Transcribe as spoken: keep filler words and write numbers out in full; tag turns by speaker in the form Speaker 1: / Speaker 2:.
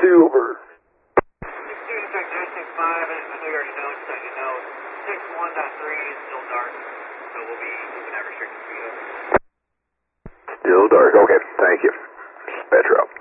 Speaker 1: two, over.
Speaker 2: six two to check nine six five, and I know you already know, just so you know, six one point three is still dark, so we'll be moving at restricted speed.
Speaker 1: Still dark, okay, thank you. Dispatcher out.